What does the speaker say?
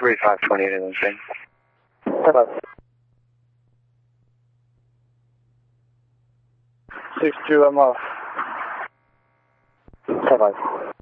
3520 to Lincoln. Hello. 62, I'm off. Bye-bye.